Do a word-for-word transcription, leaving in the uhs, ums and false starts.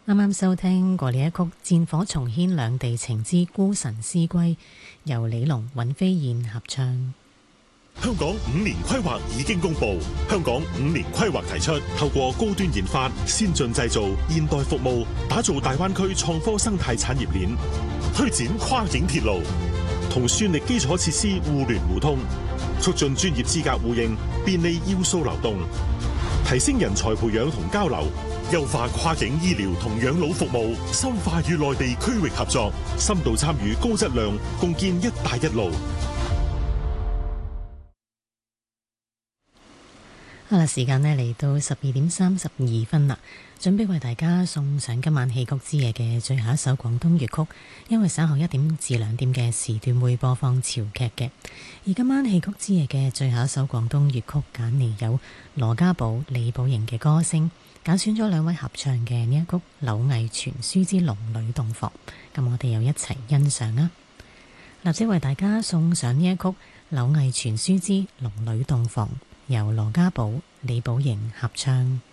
啱啱收聽過呢一曲《戰火重牽兩地情之孤臣思歸》，由李龍、尹飛燕合唱。 香港五年規劃已經公布，香港五年規劃提出，透過高端研發、先進製造、現代服務，打造大灣區創科生態產業鏈，推展跨境鐵路，同算力基礎設施互聯互通，促進專業資格互認，便利要素流動，提升人才培養同交流，優化跨境醫療同養老服務，深化與內地區域合作，深度參與高質量，共建一帶一路。 好啦，時間呢嚟到十二點三十二分啦，準備為大家送上今晚戲曲之夜嘅最後一首廣東粵曲，因為稍後一點至兩點嘅時段會播放潮劇嘅。而今晚戲曲之夜嘅最後一首廣東粵曲揀嚟有羅家寶、李寶瑩嘅歌聲，揀選咗兩位合唱嘅呢一曲《柳毅傳書之龍女洞房》，咁我哋又一齊欣賞啊！立即為大家送上呢一曲《柳毅傳書之龍女洞房》，由羅家寶、李寶瑩合唱。